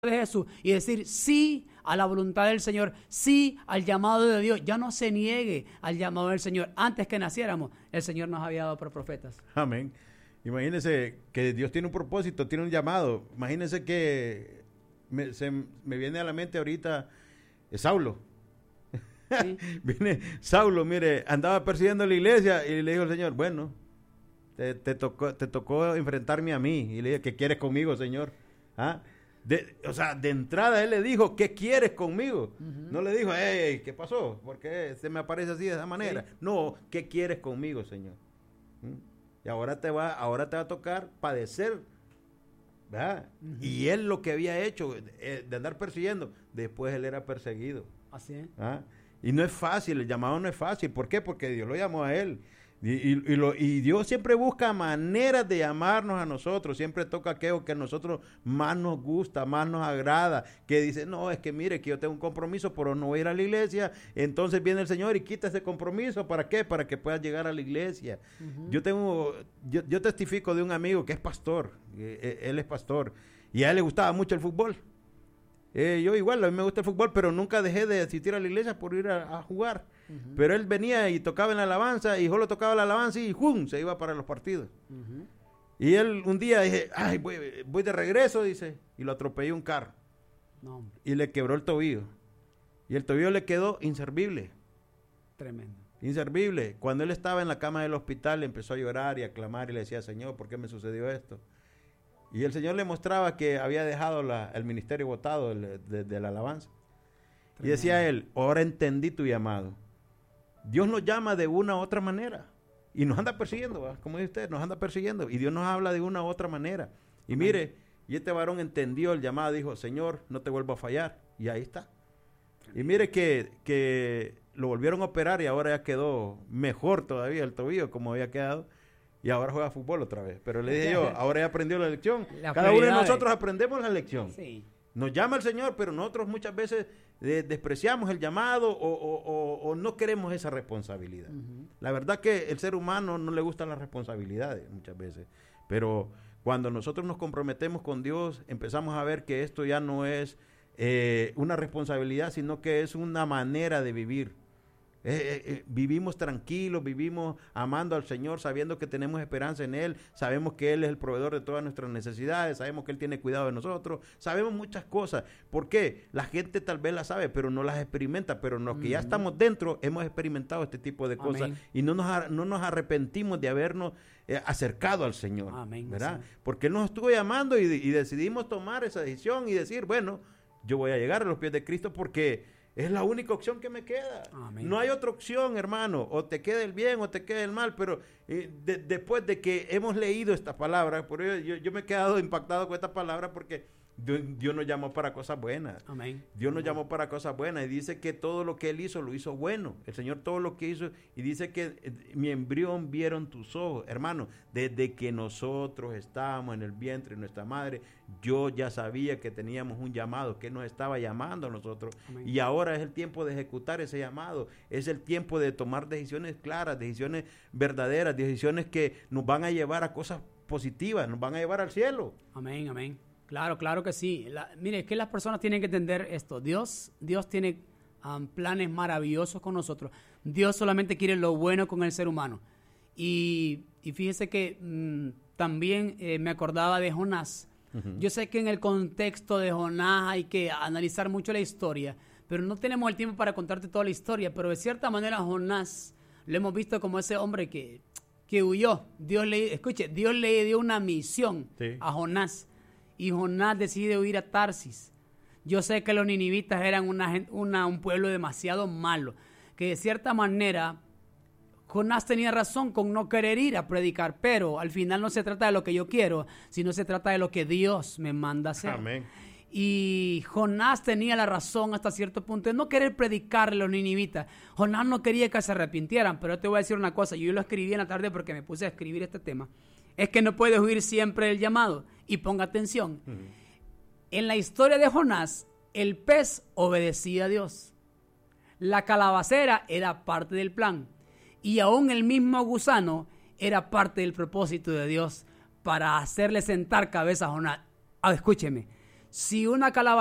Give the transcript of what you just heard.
de Jesús y decir sí a la voluntad del Señor, sí al llamado de Dios. Ya no se niegue al llamado del Señor. Antes que naciéramos, el Señor nos había dado por profetas. Amén. Imagínense que Dios tiene un propósito, tiene un llamado. Imagínense que me viene a la mente ahorita Saulo. ¿Sí? Viene Saulo, mire, andaba persiguiendo la iglesia y le dijo al Señor, bueno, te tocó enfrentarme a mí. Y le dije, ¿qué quieres conmigo, Señor? ¿Ah? De entrada él le dijo, ¿qué quieres conmigo? No le dijo, hey, ¿qué pasó? ¿Por qué se me aparece así de esa manera? Sí. No, ¿qué quieres conmigo, Señor? Y ahora te va a tocar padecer, ¿verdad? Y él lo que había hecho de andar persiguiendo, después él era perseguido. Así es. ¿Ah? Y no es fácil, el llamado no es fácil. ¿Por qué? Porque Dios lo llamó a él. Y Dios siempre busca maneras de llamarnos a nosotros. Siempre toca aquello que a nosotros más nos gusta, más nos agrada. Que dice, no, es que mire, que yo tengo un compromiso, pero no voy a ir a la iglesia. Entonces viene el Señor y quita ese compromiso. ¿Para qué? Para que puedas llegar a la iglesia. Yo testifico de un amigo que es pastor. Él es pastor. Y a él le gustaba mucho el fútbol. Yo igual, a mí me gusta el fútbol, pero nunca dejé de asistir a la iglesia por ir a jugar. Pero él venía y tocaba en la alabanza, y solo tocaba la alabanza y ¡jum! Se iba para los partidos. Y él un día dije, ay, voy de regreso, dice, y lo atropelló un carro. No. Y le quebró el tobillo. Y el tobillo le quedó inservible. Tremendo. Inservible. Cuando él estaba en la cama del hospital, empezó a llorar y a clamar y le decía, Señor, ¿por qué me sucedió esto? Y el Señor le mostraba que había dejado el ministerio botado de la alabanza. Tremendo. Y decía él, ahora entendí tu llamado. Dios nos llama de una u otra manera. Y nos anda persiguiendo, ¿verdad? Como dice usted, nos anda persiguiendo. Y Dios nos habla de una u otra manera. Y mire, y este varón entendió el llamado, dijo, Señor, no te vuelvo a fallar. Y ahí está. Y mire que lo volvieron a operar y ahora ya quedó mejor todavía el tobillo como había quedado. Y ahora juega fútbol otra vez. Pero le dije yo, ahora ya aprendió la lección. Cada uno de nosotros aprendemos la lección. Sí. Nos llama el Señor, pero nosotros muchas veces despreciamos el llamado o no queremos esa responsabilidad. La verdad que el ser humano no le gustan las responsabilidades muchas veces. Pero cuando nosotros nos comprometemos con Dios, empezamos a ver que esto ya no es una responsabilidad, sino que es una manera de vivir. Vivimos tranquilos, vivimos amando al Señor, sabiendo que tenemos esperanza en Él, sabemos que Él es el proveedor de todas nuestras necesidades, sabemos que Él tiene cuidado de nosotros, sabemos muchas cosas. ¿Por qué? La gente tal vez las sabe, pero no las experimenta, pero los que ya estamos dentro hemos experimentado este tipo de cosas. Amén. Y no nos arrepentimos de habernos acercado al Señor. Amén. ¿Verdad? Porque Él nos estuvo llamando y decidimos tomar esa decisión y decir, bueno, yo voy a llegar a los pies de Cristo porque es la única opción que me queda. Amén. No hay otra opción, hermano. O te queda el bien o te queda el mal. Pero después de que hemos leído esta palabra, por ello yo me he quedado impactado con esta palabra porque Dios nos llamó para cosas buenas. Amén. Dios nos llamó para cosas buenas y dice que todo lo que Él hizo, lo hizo bueno. El Señor todo lo que hizo y dice que mi embrión vieron tus ojos. Hermano, desde que nosotros estábamos en el vientre de nuestra madre, yo ya sabía que teníamos un llamado, que nos estaba llamando a nosotros. Amén. Y ahora es el tiempo de ejecutar ese llamado. Es el tiempo de tomar decisiones claras, decisiones verdaderas, decisiones que nos van a llevar a cosas positivas, nos van a llevar al cielo. Amén, amén. Claro que sí. Mire, es que las personas tienen que entender esto. Dios tiene planes maravillosos con nosotros. Dios solamente quiere lo bueno con el ser humano. Y fíjese que también me acordaba de Jonás. Yo sé que en el contexto de Jonás hay que analizar mucho la historia, pero no tenemos el tiempo para contarte toda la historia. Pero de cierta manera Jonás lo hemos visto como ese hombre que huyó. Dios le dio una misión a Jonás. Y Jonás decide huir a Tarsis. Yo sé que los ninivitas eran un pueblo demasiado malo, que de cierta manera Jonás tenía razón con no querer ir a predicar, pero al final no se trata de lo que yo quiero, sino se trata de lo que Dios me manda hacer. Amén. Y Jonás tenía la razón hasta cierto punto de no querer predicarle a los ninivitas. Jonás no quería que se arrepintieran, pero yo te voy a decir una cosa, yo lo escribí en la tarde porque me puse a escribir este tema. Es que no puedes huir siempre del llamado. Y ponga atención. En la historia de Jonás, el pez obedecía a Dios. La calabacera era parte del plan. Y aún el mismo gusano era parte del propósito de Dios para hacerle sentar cabeza a Jonás. Escúcheme. Si una calabaza